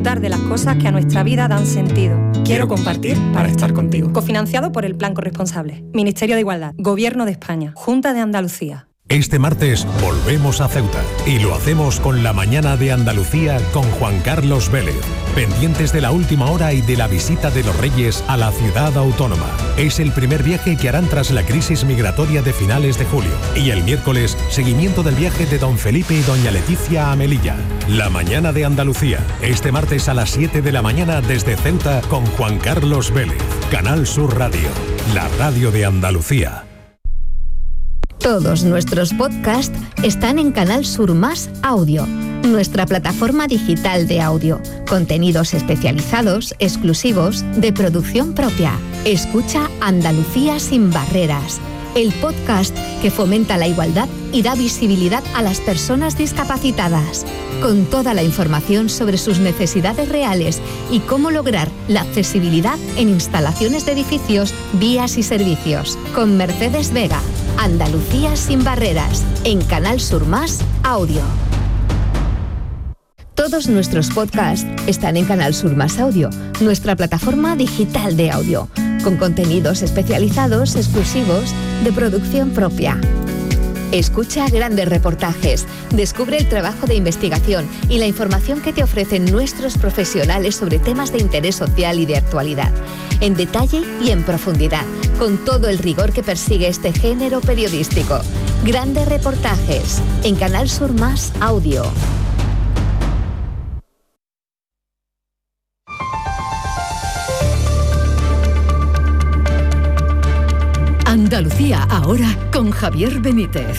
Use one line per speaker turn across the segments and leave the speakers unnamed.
disfrutar de las cosas que a nuestra vida dan sentido. Quiero compartir para estar contigo. Cofinanciado por el Plan Corresponsable. Ministerio de Igualdad. Gobierno de España. Junta de Andalucía.
Este martes volvemos a Ceuta y lo hacemos con la Mañana de Andalucía con Juan Carlos Vélez. Pendientes de la última hora y de la visita de los Reyes a la ciudad autónoma. Es el primer viaje que harán tras la crisis migratoria de finales de julio. Y el miércoles, seguimiento del viaje de don Felipe y doña Leticia a Melilla. La Mañana de Andalucía, este martes a las 7 de la mañana desde Ceuta con Juan Carlos Vélez. Canal Sur Radio, la radio de Andalucía.
Todos nuestros podcasts están en Canal Sur Más Audio, nuestra plataforma digital de audio. Contenidos especializados, exclusivos, de producción propia. Escucha Andalucía sin barreras, el podcast que fomenta la igualdad y da visibilidad a las personas discapacitadas, con toda la información sobre sus necesidades reales y cómo lograr la accesibilidad en instalaciones de edificios, vías y servicios. Con Mercedes Vega. Andalucía sin barreras, en Canal Sur Más Audio. Todos nuestros podcasts están en Canal Sur Más Audio, nuestra plataforma digital de audio, con contenidos especializados, exclusivos, de producción propia. Escucha grandes reportajes, descubre el trabajo de investigación y la información que te ofrecen nuestros profesionales sobre temas de interés social y de actualidad, en detalle y en profundidad, con todo el rigor que persigue este género periodístico. Grandes reportajes, en Canal Sur Más Audio.
Andalucía ahora con Javier Benítez.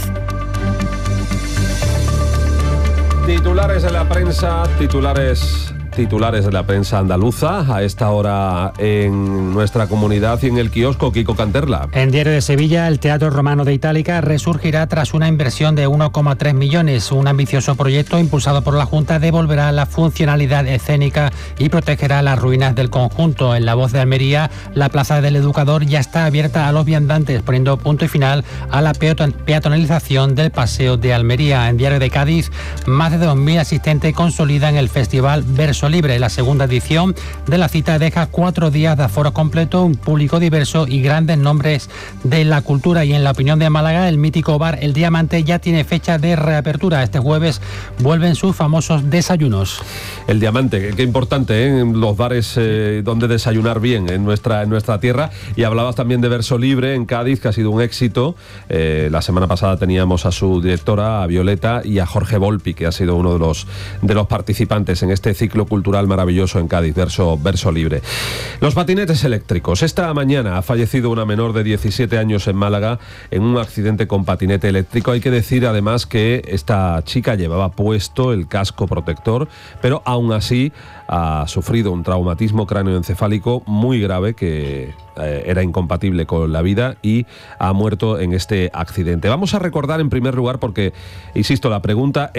Titulares de la prensa, titulares de la prensa andaluza a esta hora en nuestra comunidad y en el kiosco. Kiko Canterla.
En Diario de Sevilla, el Teatro Romano de Itálica resurgirá tras una inversión de 1,3 millones. Un ambicioso proyecto impulsado por la Junta devolverá la funcionalidad escénica y protegerá las ruinas del conjunto. En La Voz de Almería, la Plaza del Educador ya está abierta a los viandantes, poniendo punto y final a la peatonalización del Paseo de Almería. En Diario de Cádiz, más de 2.000 asistentes consolidan el Festival Verso Libre. La segunda edición de la cita deja 4 días de aforo completo, un público diverso y grandes nombres de la cultura. Y en La Opinión de Málaga, el mítico bar El Diamante ya tiene fecha de reapertura. Este jueves vuelven sus famosos desayunos.
El Diamante, qué importante, en los bares donde desayunar bien en nuestra tierra. Y hablabas también de Verso Libre en Cádiz, que ha sido un éxito. La semana pasada teníamos a su directora, a Violeta, y a Jorge Volpi, que ha sido uno de los participantes en este ciclo cultural maravilloso en Cádiz, Verso Libre. Los patinetes eléctricos. Esta mañana ha fallecido una menor de 17 años en Málaga en un accidente con patinete eléctrico. Hay que decir además que esta chica llevaba puesto el casco protector, pero aún así ha sufrido un traumatismo cráneoencefálico muy grave que era incompatible con la vida y ha muerto en este accidente. Vamos a recordar en primer lugar, porque, insisto, la pregunta